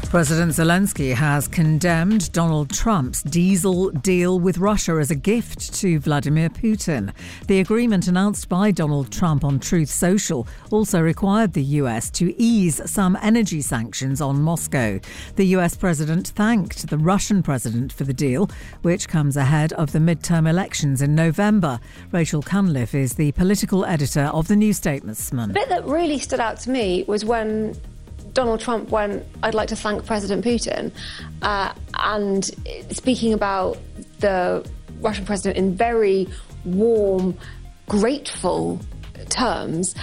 President Zelensky has condemned Donald Trump's diesel deal with Russia as a gift to Vladimir Putin. The agreement announced by Donald Trump on Truth Social also required the US to ease some energy sanctions on Moscow. The US president thanked the Russian president for the deal, which comes ahead of the midterm elections in November. Rachel Cunliffe is the political editor of The New Statesman. The bit that really stood out to me was when Donald Trump went, "I'd like to thank President Putin," and speaking about the Russian president in very warm, grateful terms.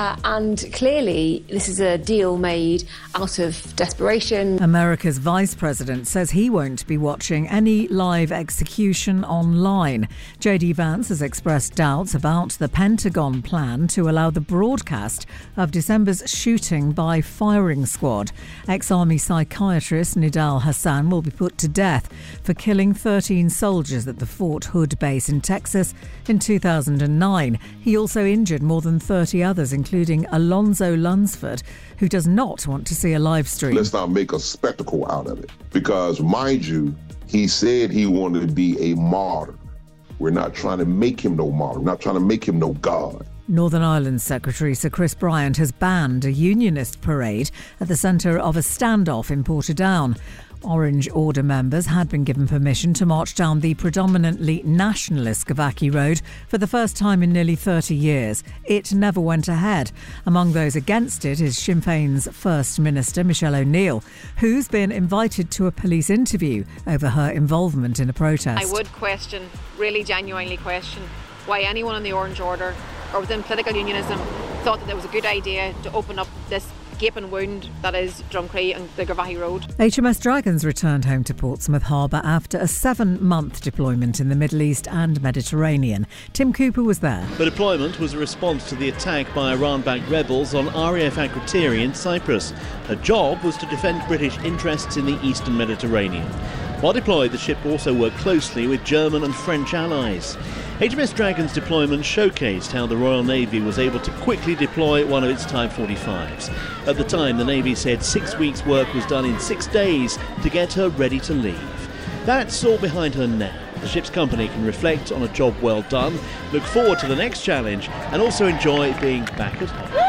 And clearly, this is a deal made out of desperation. America's vice president says he won't be watching any live execution online. J.D. Vance has expressed doubts about the Pentagon plan to allow the broadcast of December's shooting by firing squad. Ex-army psychiatrist Nidal Hassan will be put to death for killing 13 soldiers at the Fort Hood base in Texas in 2009. He also injured more than 30 others, including Alonzo Lunsford, who does not want to see a live stream. Let's not make a spectacle out of it. Because, mind you, he said he wanted to be a martyr. We're not trying to make him no martyr. We're not trying to make him no god. Northern Ireland Secretary Sir Chris Bryant has banned a unionist parade at the centre of a standoff in Portadown. Orange Order members had been given permission to march down the predominantly nationalist Gavaki Road for the first time in nearly 30 years. It never went ahead. Among those against it is Sinn Féin's First Minister, Michelle O'Neill, who's been invited to a police interview over her involvement in a protest. I would really genuinely question, why anyone in the Orange Order or within political unionism thought that it was a good idea to open up this gaping wound that is Drumcree and the Gavaki Road. HMS Dragons returned home to Portsmouth Harbour after a 7-month deployment in the Middle East and Mediterranean. Tim Cooper was there. The deployment was a response to the attack by Iran-backed rebels on RAF Akrotiri in Cyprus. Her job was to defend British interests in the Eastern Mediterranean. While deployed, the ship also worked closely with German and French allies. HMS Dragon's deployment showcased how the Royal Navy was able to quickly deploy one of its Type 45s. At the time, the Navy said 6 weeks' work was done in 6 days to get her ready to leave. That's all behind her now. The ship's company can reflect on a job well done, look forward to the next challenge, and also enjoy being back at home.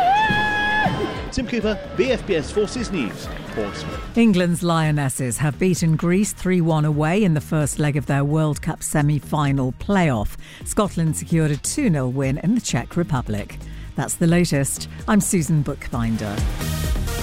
Tim Cooper, BFBS Forces News, Portsmouth. England's Lionesses have beaten Greece 3-1 away in the first leg of their World Cup semi-final playoff. Scotland secured a 2-0 win in the Czech Republic. That's the latest. I'm Susan Bookbinder.